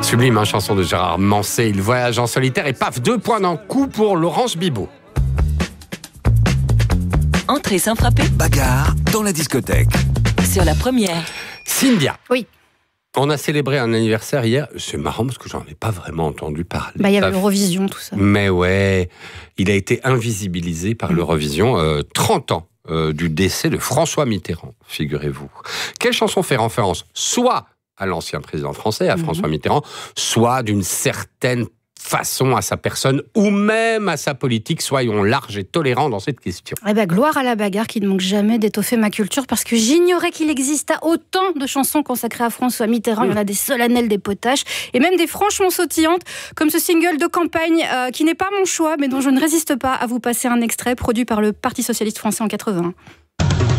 Sublime, chanson de Gérard Manset. Il voyage en solitaire et paf, 2 points d'un coup pour Laurence Bibot. Entrée sans frapper. Bagarre dans la discothèque. Sur la première. Cynthia. Oui. On a célébré un anniversaire hier. C'est marrant parce que j'en ai pas vraiment entendu parler. Il y avait l'Eurovision, tout ça. Mais ouais, il a été invisibilisé par l'Eurovision. 30 ans du décès de François Mitterrand, figurez-vous. Quelle chanson fait référence soit à l'ancien président français, à François Mitterrand, soit d'une certaine façon à sa personne ou même à sa politique? Soyons larges et tolérants dans cette question. Gloire à la bagarre qui ne manque jamais d'étoffer ma culture, parce que j'ignorais qu'il exista autant de chansons consacrées à François Mitterrand. Il y en a des solennelles, des potaches et même des franchement sautillantes, comme ce single de campagne qui n'est pas mon choix mais dont je ne résiste pas à vous passer un extrait, produit par le Parti socialiste français en 80.